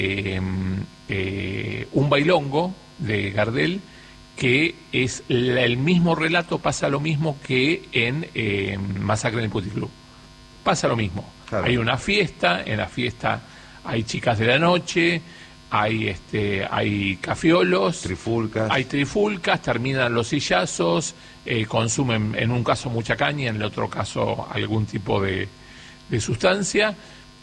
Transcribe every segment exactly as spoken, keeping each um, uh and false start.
eh, eh, Un bailongo de Gardel, que es la, el mismo relato, pasa lo mismo que en eh, Masacre en el Puticlub. Pasa lo mismo. Claro. Hay una fiesta, en la fiesta hay chicas de la noche, hay este hay cafiolos, trifulcas, hay trifulcas, terminan los sillazos, eh, consumen en un caso mucha caña, en el otro caso algún tipo de, de sustancia,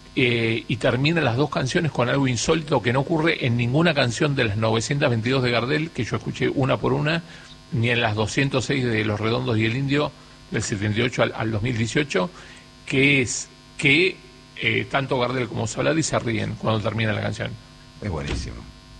eh, y terminan las dos canciones con algo insólito que no ocurre en ninguna canción de las novecientas veintidós de Gardel, que yo escuché una por una, ni en las doscientos seis de Los Redondos y el Indio, del setenta y ocho al, al dos mil dieciocho, que es que eh, tanto Gardel como Solari se ríen cuando termina la canción. Es buenísimo.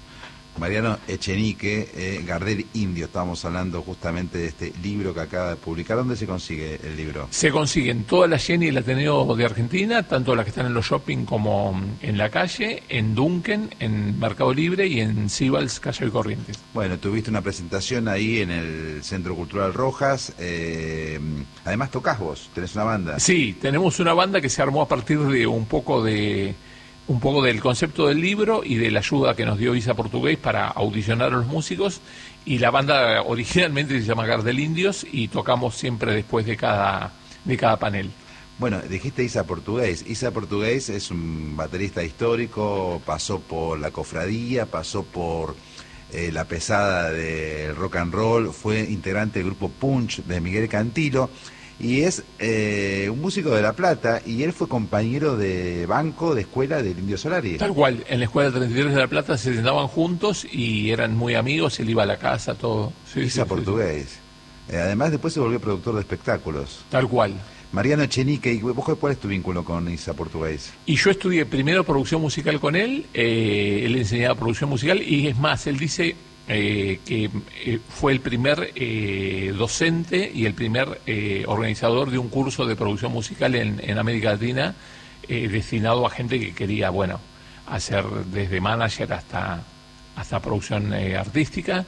Mariano Echenique, eh, Gardel Indio, estábamos hablando justamente de este libro que acaba de publicar. ¿Dónde se consigue el libro? Se consigue en toda la Jenny y el Ateneo de Argentina, tanto las que están en los shopping como en la calle, en Duncan, en Mercado Libre y en Sibals, Calle y Corrientes. Bueno, tuviste una presentación ahí en el Centro Cultural Rojas. Eh, además tocás vos, tenés una banda. Sí, tenemos una banda que se armó a partir de un poco de... un poco del concepto del libro y de la ayuda que nos dio Isa Portugués para audicionar a los músicos, y la banda originalmente se llama Gardel Indios y tocamos siempre después de cada de cada panel. Bueno, dijiste Isa Portugués. Isa Portugués es un baterista histórico, pasó por la cofradía, pasó por eh, la pesada de rock and roll, fue integrante del grupo Punch de Miguel Cantilo, y es eh, un músico de La Plata, y él fue compañero de banco, de escuela del Indio Solari. Tal cual, en la escuela treinta y tres de La Plata se sentaban juntos y eran muy amigos, él iba a la casa, todo. Sí, Isa sí, Portugués. Sí, sí. Eh, además después se volvió productor de espectáculos. Tal cual. Mariano Echenique, ¿y vos cuál es tu vínculo con Isa Portugués? Y yo estudié primero producción musical con él, eh, él enseñaba producción musical, y es más, él dice... Eh, que eh, fue el primer eh, docente y el primer eh, organizador de un curso de producción musical en, en América Latina, eh, destinado a gente que quería, bueno, hacer desde manager hasta hasta producción eh, artística.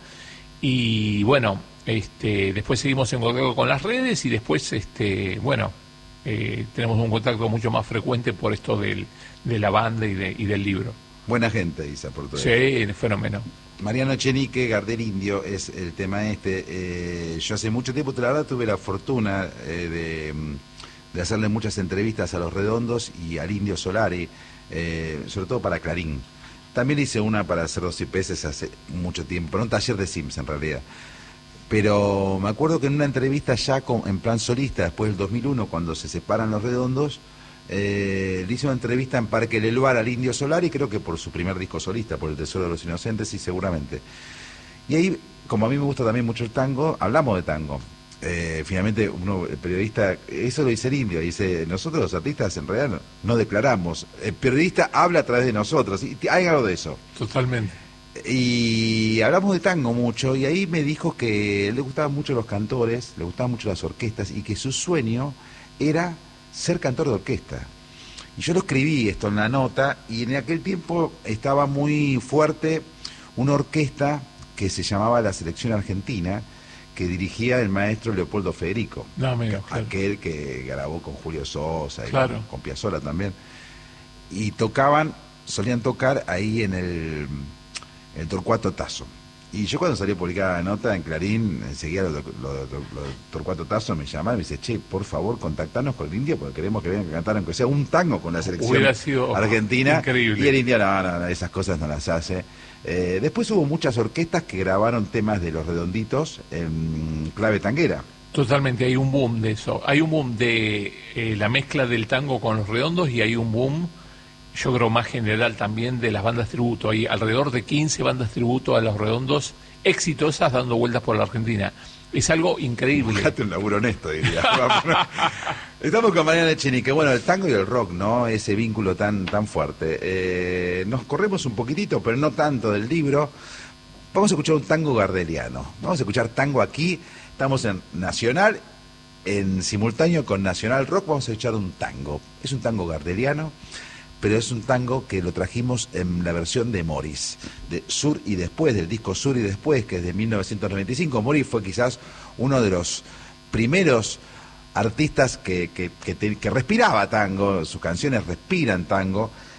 Y bueno, este después seguimos en contacto con las redes, y después este bueno eh, tenemos un contacto mucho más frecuente por esto del, de la banda y, de, y del libro. Buena gente, Isa Portugués. Sí, fenómeno. Mariano Echenique, Gardel Indio, es el tema este. Eh, yo hace mucho tiempo, la verdad, tuve la fortuna eh, de, de hacerle muchas entrevistas a Los Redondos y al Indio Solari, eh, sobre todo para Clarín. También hice una para Cerdos y Peces hace mucho tiempo, para un taller de Sims en realidad. Pero me acuerdo que en una entrevista ya con, en plan solista, después del dos mil uno, cuando se separan Los Redondos, Eh, le hice una entrevista en Parque Leluar al Indio Solari, creo que por su primer disco solista, por El Tesoro de los Inocentes, y seguramente. Y ahí, como a mí me gusta también mucho el tango, hablamos de tango. Eh, finalmente, uno, el periodista, eso lo dice el Indio, dice, nosotros los artistas en realidad no, no declaramos. El periodista habla a través de nosotros, y hay algo de eso. Totalmente. Y hablamos de tango mucho, y ahí me dijo que le gustaban mucho los cantores, le gustaban mucho las orquestas, y que su sueño era ser cantor de orquesta. Y yo lo escribí esto en la nota, y en aquel tiempo estaba muy fuerte una orquesta que se llamaba La Selección Argentina, que dirigía el maestro Leopoldo Federico, no, mira, claro. aquel que grabó con Julio Sosa y claro. con, con Piazzolla también, y tocaban, solían tocar ahí en el, el Torcuato Tasso. Y yo cuando salió publicada la nota en Clarín, enseguida los lo, lo, lo, Torcuato Tasso me llamaron y me dice, che, por favor, contactanos con el Indio porque queremos que vengan a cantar aunque sea un tango con la selección Hubiera sido argentina. Increíble. Y el Indio, no, no, no, esas cosas no las hace. Eh, después hubo muchas orquestas que grabaron temas de Los Redonditos en clave tanguera. Totalmente, hay un boom de eso. Hay un boom de eh, la mezcla del tango con Los Redondos, y hay un boom, yo creo más general también, de las bandas tributo. Hay alrededor de quince bandas tributo a Los Redondos exitosas dando vueltas por la Argentina. Es algo increíble. Buscate un laburo honesto, diría. Estamos con Mariano Echenique. Bueno, el tango y el rock, ¿no? Ese vínculo tan, tan fuerte. Eh, nos corremos un poquitito, pero no tanto del libro. Vamos a escuchar un tango gardeliano. Vamos a escuchar tango aquí. Estamos en Nacional, en simultáneo con Nacional Rock. Vamos a escuchar un tango. Es un tango gardeliano, pero es un tango que lo trajimos en la versión de Morris, de Sur y Después, del disco Sur y Después, que es de mil novecientos noventa y cinco. Morris fue quizás uno de los primeros artistas que, que, que, te, que respiraba tango, sus canciones respiran tango,